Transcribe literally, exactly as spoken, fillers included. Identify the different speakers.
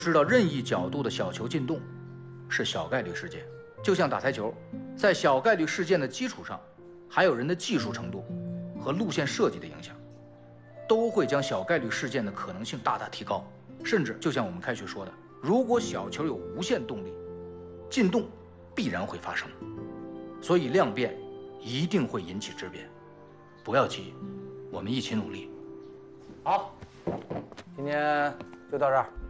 Speaker 1: 知道任意角度的小球进洞是小概率事件，就像打台球，在小概率事件的基础上，还有人的技术程度和路线设计的影响，都会将小概率事件的可能性大大提高。甚至就像我们开学说的，如果小球有无限动力，进洞必然会发生。所以量变一定会引起质变，不要急，我们一起努力。
Speaker 2: 好，今天就到这儿。